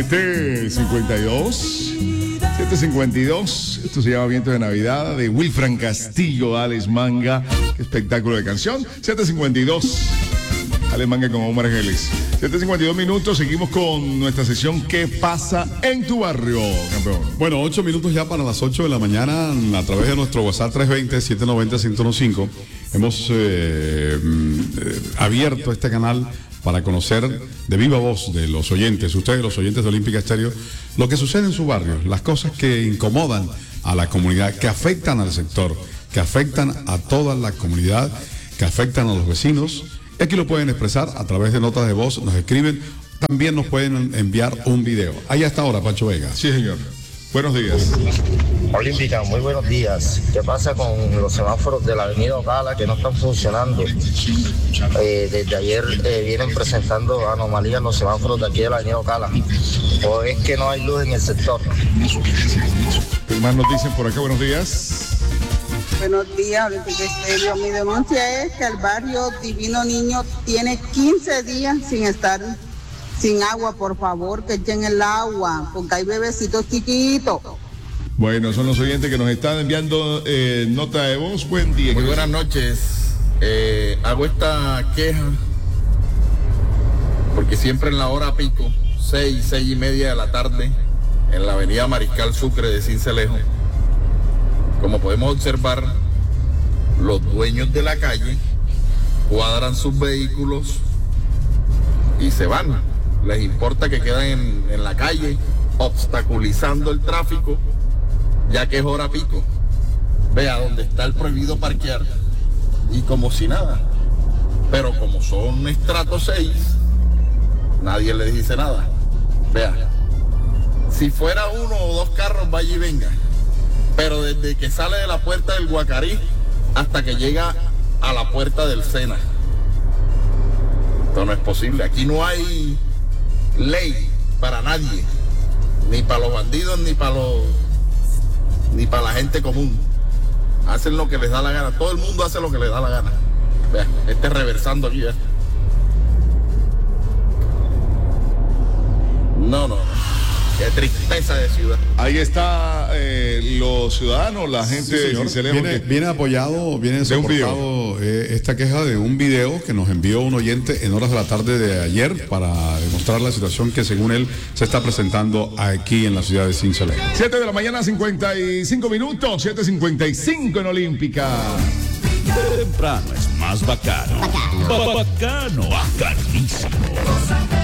7:52. Esto se llama Viento de Navidad de Wilfran Castillo, Alex Manga. Qué espectáculo de canción. 7:52. Alex Manga con Omar Geles. 7:52 minutos. Seguimos con nuestra sesión ¿Qué pasa en tu barrio, campeón? Bueno, 8 minutos ya para las 8 de la mañana. A través de nuestro WhatsApp 320-790-115 hemos abierto este canal para conocer de viva voz de los oyentes, ustedes los oyentes de Olímpica Estéreo, lo que sucede en su barrio, las cosas que incomodan a la comunidad, que afectan al sector, que afectan a toda la comunidad, que afectan a los vecinos. Y aquí lo pueden expresar a través de notas de voz, nos escriben, también nos pueden enviar un video. Ahí hasta ahora, Pancho Vega. Sí, señor. Buenos días. Olímpica, muy buenos días. ¿Qué pasa con los semáforos de la avenida Ocala que no están funcionando? Desde ayer vienen presentando anomalías los semáforos de aquí de la avenida Ocala. ¿O es que no hay luz en el sector? ¿Qué más nos dicen por acá? Buenos días. Buenos días, Olímpica Estéreo. Mi denuncia es que el barrio Divino Niño tiene 15 días sin estar sin agua. Por favor, que echen el agua, porque hay bebecitos chiquitos. Bueno, son los oyentes que nos están enviando nota de voz. Buen día. Muy buenas noches. Hago esta queja porque siempre en la hora pico, 6:30 de la tarde, en la avenida Mariscal Sucre de Sincelejo, como podemos observar, los dueños de la calle cuadran sus vehículos y se van. Les importa que queden en la calle obstaculizando el tráfico, ya que es hora pico. Vea, donde está el prohibido parquear, y como si nada. Pero como son estrato 6, nadie les dice nada. Vea, si fuera uno o dos carros, vaya y venga. Pero desde que sale de la puerta del Guacarí hasta que llega a la puerta del Sena, esto no es posible. Aquí no hay ley para nadie, ni para los bandidos, ni para la gente común. Hacen lo que les da la gana. Todo el mundo hace lo que les da la gana. Vean, reversando aquí, ¿eh? No. Qué tristeza de ciudad. Ahí está los ciudadanos, la gente de Sincelejo. Viene apoyado, viene soportado esta queja de un video que nos envió un oyente en horas de la tarde de ayer para demostrar la situación que según él se está presentando aquí en la ciudad de Sincelejo. 7 de la mañana, 55 minutos, 7:55 en Olímpica. Temprano es más bacano. Bacano, bacanísimo.